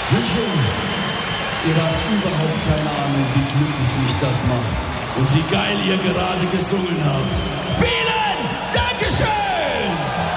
Bildschirm. Ihr habt überhaupt keine Ahnung, wie glücklich mich das macht und wie geil ihr gerade gesungen habt.